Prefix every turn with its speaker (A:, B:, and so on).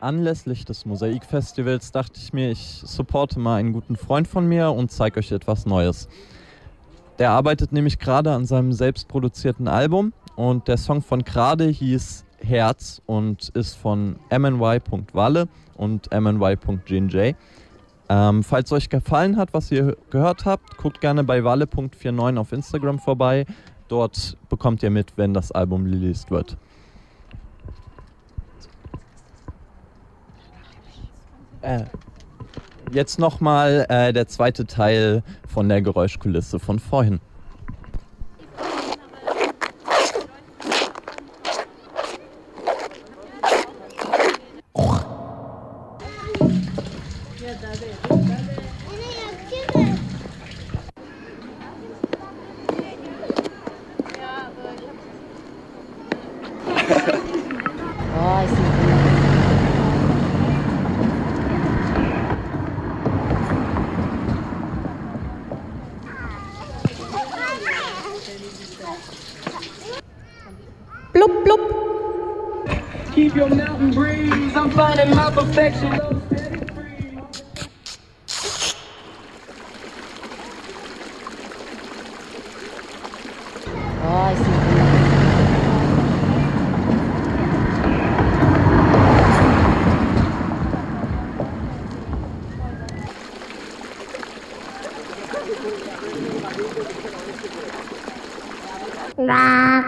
A: Anlässlich des Mosaikfestivals dachte ich mir, ich supporte mal einen guten Freund von mir und zeige euch etwas Neues. Der arbeitet nämlich gerade an seinem selbstproduzierten Album und der Song von gerade hieß Herz und ist von mny.walle und mny.ginj. Falls euch gefallen hat, was ihr gehört habt, guckt gerne bei walle.49 auf Instagram vorbei. Dort bekommt ihr mit, wenn das Album released wird. Jetzt nochmal der zweite Teil von der Geräuschkulisse von vorhin.
B: Blub, blub. Keep your mountain breeze. I'm finding my perfection.